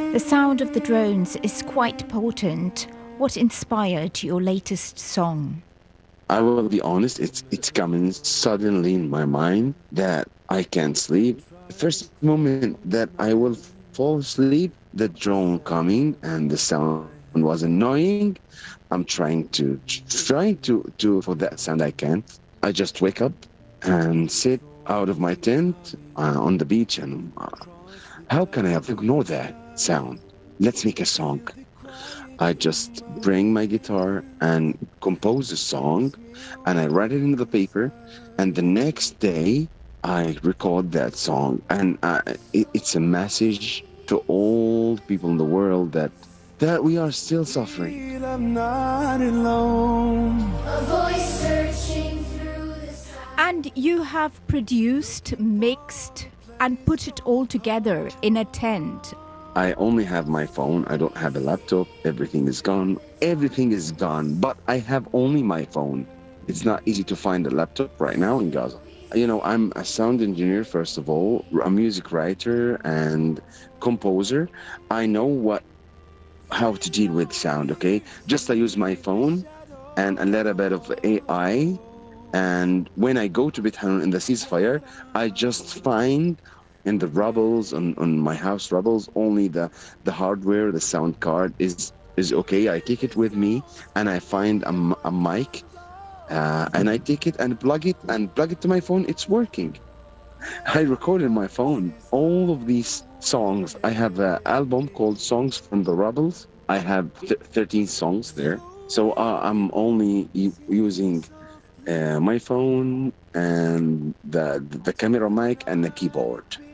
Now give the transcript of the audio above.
The sound of the drones is quite potent. What inspired your latest song? I will be honest, it's coming suddenly in my mind that I can't sleep. The first moment that I will fall asleep, the drone coming and the sound was annoying. I'm trying to for that sound I can't. I just wake up and sit out of my tent on the beach and how can I have ignore that sound? Let's make a song. I just bring my guitar and compose a song and I write it into the paper. And the next day, I record that song. And it's a message to all people in the world that we are still suffering. I'm not alone. A voice searching through the And you have produced, mixed, and put it all together in a tent. I only have my phone. I don't have a laptop. Everything is gone. Everything is gone. But I have only my phone. It's not easy to find a laptop right now in Gaza. I'm a sound engineer, first of all, a music writer and composer. I know how to deal with sound, okay? Just I use my phone and a little bit of AI. And when I go to Beit Hanun in the ceasefire, I just find in the rubbles, on my house rubbles, only the hardware, the sound card is okay. I take it with me and I find a mic and I take it and plug it to my phone. It's working. I recorded my phone all of these songs. I have an album called Songs from the Rubbles. I have 13 songs there. So I'm only using my phone and the camera mic and the keyboard.